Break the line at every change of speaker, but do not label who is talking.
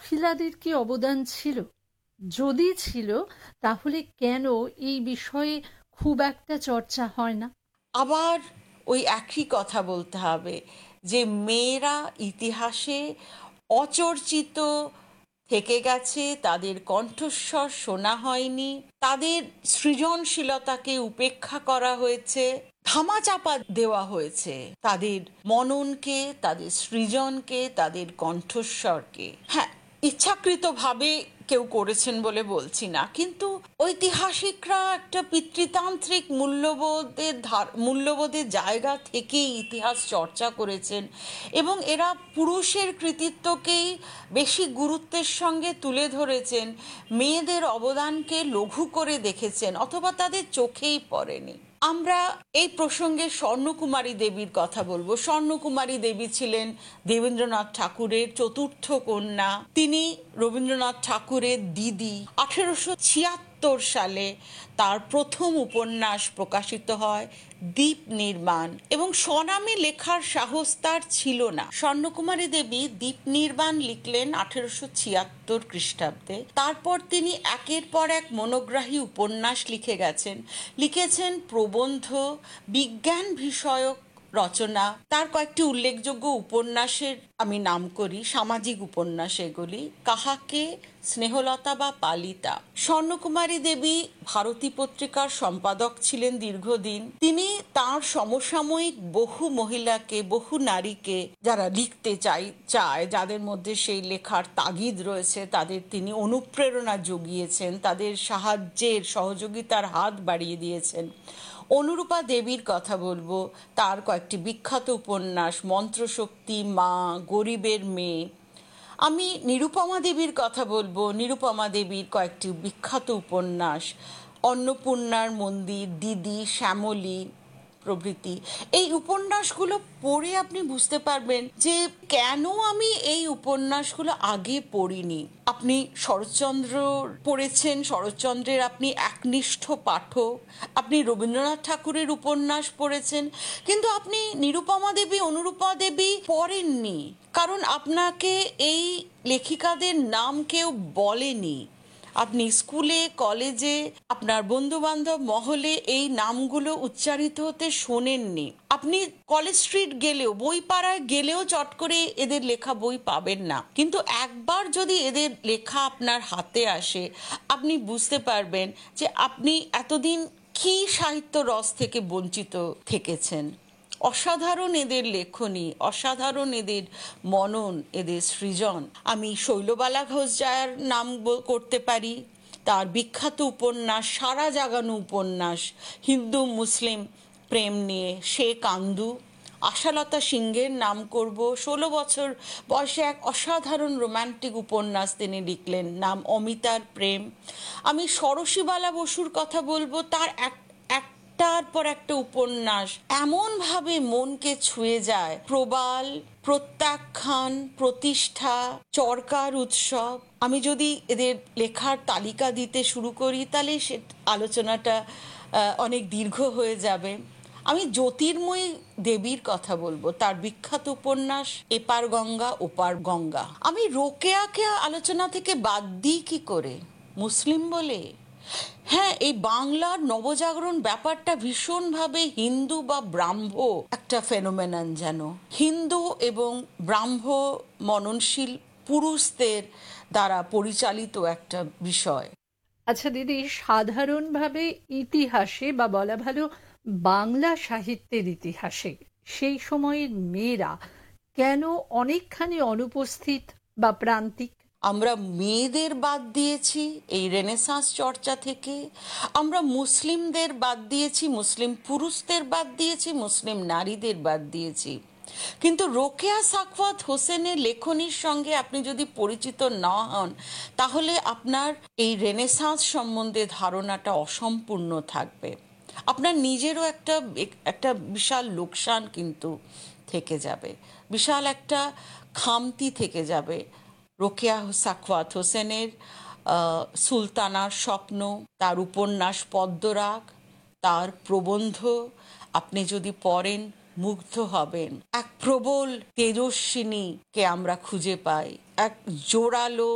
মহিলাদের কি অবদান ছিল? যদি ছিল, তাহলে কেন এই বিষয়ে খুব একটা চর্চা হয় না?
আবার ওই একই কথা বলতে হবে যে মেয়েরা ইতিহাসে অচর্চিত থেকে গেছে, তাদের কণ্ঠস্বর শোনা হয়নি, তাদের সৃজনশীলতাকে উপেক্ষা করা হয়েছে, ধামাচাপা দেওয়া হয়েছে তাদের মননকে, তাদের সৃজনকে, তাদের কণ্ঠস্বরকে। হ্যাঁ, ইচ্ছাকৃতভাবে কেউ করেছেন বলে বলছি না, কিন্তু ঐতিহাসিকরা একটা পিতৃতান্ত্রিক মূল্যবোধের জায়গা থেকেই ইতিহাস চর্চা করেছেন এবং এরা পুরুষের কৃতিত্বকেই বেশি গুরুত্বের সঙ্গে তুলে ধরেছেন, মেয়েদের অবদানকে লঘু করে দেখেছেন অথবা তাদের চোখেই পড়েনি। আমরা এই প্রসঙ্গে স্বর্ণকুমারী দেবীর কথা বলবো। স্বর্ণকুমারী দেবী ছিলেন দেবেন্দ্রনাথ ঠাকুরের চতুর্থ কন্যা। তিনি রবীন্দ্রনাথ ঠাকুরের দিদি। 1876 সালে তার প্রথম উপন্যাস প্রকাশিত হয় দ্বীপ নির্মাণ, এবং স্বনামে লেখার সাহস তার ছিল না। স্বর্ণকুমারী দেবী দ্বীপ নির্মাণ লিখলেন 1876 খ্রিস্টাব্দে। তারপর তিনি একের পর এক মনোগ্রাহী উপন্যাস লিখেছেন প্রবন্ধ, বিজ্ঞান বিষয়ক রচনা। তার কয়েকটি উল্লেখযোগ্য উপন্যাসের আমি নাম করি, সামাজিক উপন্যাস এগুলি। কাহাকে, স্নেহলতা বা পালিতা। স্বর্ণকুমারী দেবী ভারতী পত্রিকার সম্পাদক ছিলেন দীর্ঘদিন। তিনি তার সমসাময়িক বহু মহিলাকে, বহু নারীকে যারা লিখতে চায়, যাদের মধ্যে সেই লেখার তাগিদ রয়েছে, তাদের তিনি অনুপ্রেরণা জুগিয়েছেন, তাদের সাহায্যের সহযোগিতার হাত বাড়িয়ে দিয়েছেন। অনুরূপা দেবীর কথা বলবো। তার কয়েকটি বিখ্যাত উপন্যাস মন্ত্রশক্তি, মা, গরিবের মেয়ে। আমি নিরুপমা দেবীর কথা বলবো। নিরুপমা দেবীর কয়েকটি বিখ্যাত উপন্যাস অন্নপূর্ণার মন্দির, দিদি, শ্যামলী প্রভৃতি। এই উপন্যাসগুলো পড়ে আপনি বুঝতে পারবেন যে কেন আমি এই উপন্যাসগুলো আগে পড়িনি। আপনি শরৎচন্দ্র পড়েছেন, শরৎচন্দ্রের আপনি একনিষ্ঠ পাঠক, আপনি রবীন্দ্রনাথ ঠাকুরের উপন্যাস পড়েছেন, কিন্তু আপনি নিরুপমা দেবী, অনুরূপা দেবী পড়েননি, কারণ আপনাকে এই লেখিকাদের নাম কেউ বলেনি। আপনি স্কুলে, কলেজে, আপনার বন্ধু বান্ধব মহলে এই নামগুলো উচ্চারিত হতে শোনেননি। আপনি কলেজ স্ট্রিট গেলেও, বইপাড়ায় গেলেও চট করে এদের লেখা বই পাবেন না। কিন্তু একবার যদি এদের লেখা আপনার হাতে আসে, আপনি বুঝতে পারবেন যে আপনি এতদিন কি সাহিত্য রস থেকে বঞ্চিত থেকেছেন। অসাধারণ এদের লেখনী, অসাধারণ এদের মনন, এদের সৃজন। আমি শৈলবালা ঘোষ যার নাম করতে পারি। তার বিখ্যাত উপন্যাস, সারা জাগানো উপন্যাস হিন্দু মুসলিম প্রেম নিয়ে, সে কান্দু। আশালতা সিংহের নাম করব। 16 বছর বয়সে এক অসাধারণ রোম্যান্টিক উপন্যাস তিনি লিখলেন, নাম অমিতার প্রেম। আমি ষড়শীবালা বসুর কথা বলবো। তার একটার পর একটা উপন্যাস এমনভাবে মনকে ছুঁয়ে যায়। প্রবাল, প্রত্যাখ্যান, প্রতিষ্ঠা, চরকার উৎসব। আমি যদি এদের লেখার তালিকা দিতে শুরু করি তাহলে সে আলোচনাটা অনেক দীর্ঘ হয়ে যাবে। আমি জ্যোতির্ময়ী দেবীর কথা বলবো। তার বিখ্যাত উপন্যাস এপার গঙ্গা ওপার গঙ্গা। আমি রোকেয়াকে আলোচনা থেকে বাদ দিই কি করে, মুসলিম বলে? হ্যাঁ, এই বাংলার নবজাগরণ ব্যাপারটা ভীষণভাবে হিন্দু বা ব্রাহ্ম একটা ফেনোমেনন, যেন হিন্দু এবং ব্রাহ্ম মননশীল পুরুষদের দ্বারা পরিচালিত একটা বিষয়।
আচ্ছা দিদি, সাধারণভাবে ইতিহাসে বা বলা ভালো বাংলা সাহিত্যের ইতিহাসে সেই সময়ের মেয়েরা কেন অনেকখানি অনুপস্থিত বা প্রান্তিক?
আমরা মেয়েদের বাদ দিয়েছি এই রেনেসাঁস চর্চা থেকে, আমরা মুসলিমদের বাদ দিয়েছি, মুসলিম পুরুষদের বাদ দিয়েছি, মুসলিম নারীদের বাদ দিয়েছি। কিন্তু রোকেয়া সাখাওয়াত হোসেনের লেখনীর সঙ্গে আপনি যদি পরিচিত না হন, তাহলে আপনার এই রেনেসাঁস সম্বন্ধে ধারণাটা অসম্পূর্ণ থাকবে। আপনার নিজেরও একটা বিশাল লোকসান কিন্তু থেকে যাবে, বিশাল একটা খামতি থেকে যাবে। রোকেয়া সাখাওয়াত হোসেনের সুলতানার স্বপ্ন, তার উপন্যাস পদ্মরাগ, তার প্রবন্ধ আপনি যদি পড়েন মুগ্ধ হবেন। এক প্রবল তেজস্বিনীকে আমরা খুঁজে পাই, এক জোরালো